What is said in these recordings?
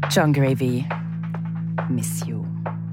John Gravy, Miss You.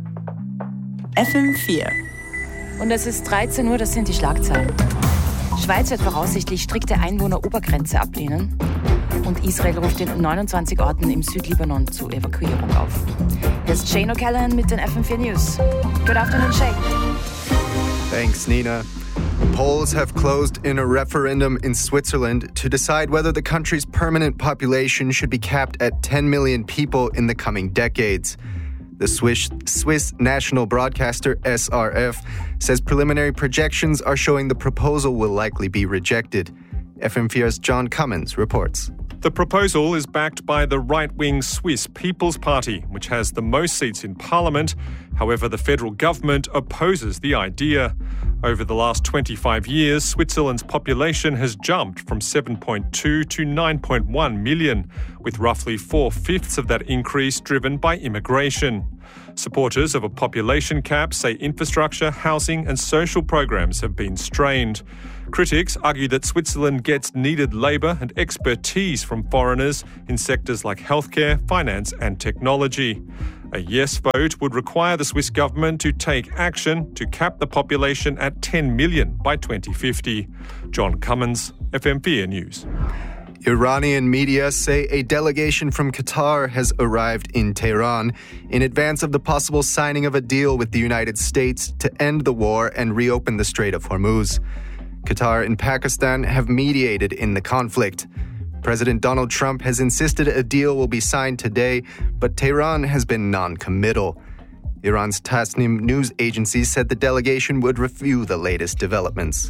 FM4. Und es ist 13 Uhr, das sind die Schlagzeilen. Schweiz wird voraussichtlich strikte Einwohnerobergrenze ablehnen. Und Israel ruft in 29 Orten im Südlibanon zur Evakuierung auf. Hier ist Shane O'Callaghan mit den FM4 News. Good afternoon, Shane. Thanks, Nina. Polls have closed in a referendum in Switzerland to decide whether the country's permanent population should be capped at 10 million people in the coming decades. The Swiss national broadcaster SRF says preliminary projections are showing the proposal will likely be rejected. FM4's John Cummins reports. The proposal is backed by the right-wing Swiss People's Party, which has the most seats in parliament. However, the federal government opposes the idea. Over the last 25 years, Switzerland's population has jumped from 7.2 to 9.1 million, with roughly 4/5 of that increase driven by immigration. Supporters of a population cap say infrastructure, housing and social programs have been strained. Critics argue that Switzerland gets needed labour and expertise from foreigners in sectors like healthcare, finance and technology. A yes vote would require the Swiss government to take action to cap the population at 10 million by 2050. John Cummins, FM4 News. Iranian media say a delegation from Qatar has arrived in Tehran in advance of the possible signing of a deal with the United States to end the war and reopen the Strait of Hormuz. Qatar and Pakistan have mediated in the conflict. President Donald Trump has insisted a deal will be signed today, but Tehran has been non-committal. Iran's Tasnim news agency said the delegation would review the latest developments.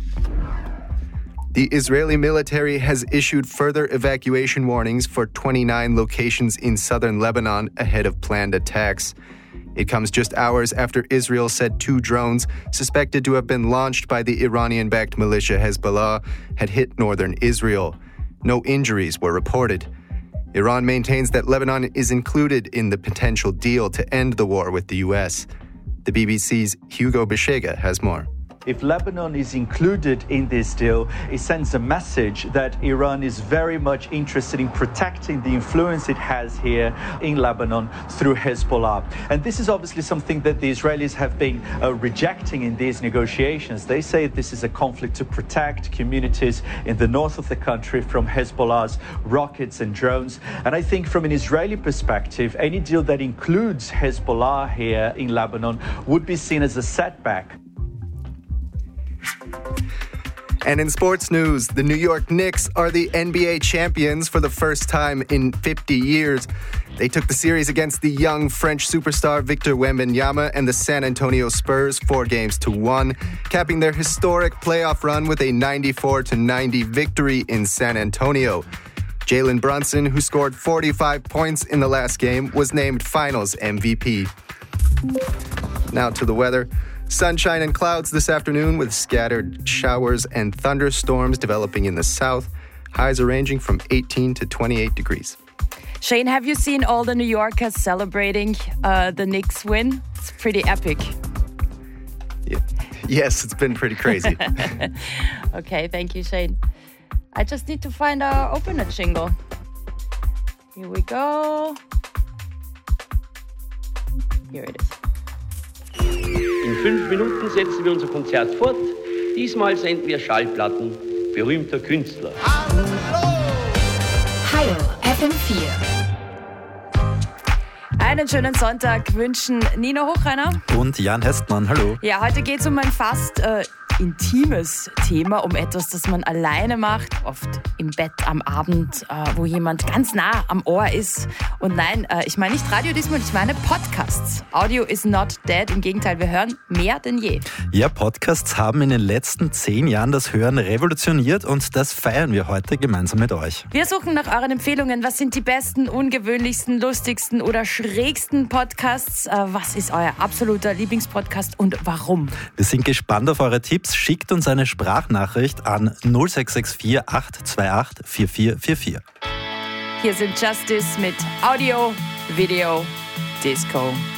The Israeli military has issued further evacuation warnings for 29 locations in southern Lebanon ahead of planned attacks. It comes just hours after Israel said 2 drones, suspected to have been launched by the Iranian-backed militia Hezbollah, had hit northern Israel. No injuries were reported. Iran maintains that Lebanon is included in the potential deal to end the war with the U.S. The BBC's Hugo Beshega has more. If Lebanon is included in this deal, it sends a message that Iran is very much interested in protecting the influence it has here in Lebanon through Hezbollah. And this is obviously something that the Israelis have been rejecting in these negotiations. They say this is a conflict to protect communities in the north of the country from Hezbollah's rockets and drones. And I think from an Israeli perspective, any deal that includes Hezbollah here in Lebanon would be seen as a setback. And in sports news, the New York Knicks are the NBA champions for the first time in 50 years. They took the series against the young French superstar Victor Wembanyama and the San Antonio Spurs 4-1, capping their historic playoff run with a 94-90 victory in San Antonio. Jalen Brunson, who scored 45 points in the last game, was named Finals MVP. Now to the weather. Sunshine and clouds this afternoon with scattered showers and thunderstorms developing in the south. Highs are ranging from 18 to 28 degrees. Shane, have you seen all the New Yorkers celebrating the Knicks win? It's pretty epic. Yeah. Yes, it's been pretty crazy. Okay, thank you, Shane. I just need to find our opener jingle. Here we go. Here it is. In 5 Minuten setzen wir unser Konzert fort. Diesmal senden wir Schallplatten berühmter Künstler. Hallo FM4. Einen schönen Sonntag wünschen Nino Hochreiner und Jan Hestmann. Hallo. Ja, heute geht es um ein fast intimes Thema, um etwas, das man alleine macht, oft im Bett am Abend, wo jemand ganz nah am Ohr ist. Und nein, ich meine nicht Radio diesmal, ich meine Podcasts. Audio is not dead, im Gegenteil, wir hören mehr denn je. Ja, Podcasts haben in den letzten 10 Jahren das Hören revolutioniert und das feiern wir heute gemeinsam mit euch. Wir suchen nach euren Empfehlungen. Was sind die besten, ungewöhnlichsten, lustigsten oder schrägsten Podcasts? Was ist euer absoluter Lieblingspodcast und warum? Wir sind gespannt auf eure Tipps. Schickt uns eine Sprachnachricht an 0664 828 4444. Hier sind Justice mit Audio, Video, Disco.